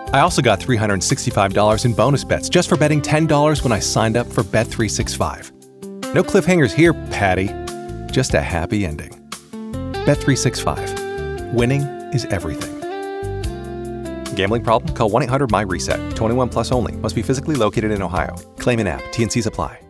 I also got $365 in bonus bets just for betting $10 when I signed up for Bet365. No cliffhangers here, Patty. Just a happy ending. Bet365. Winning is everything. Gambling problem? Call 1-800-MY-RESET. 21 plus only. Must be physically located in Ohio. Claim in app. T&Cs apply.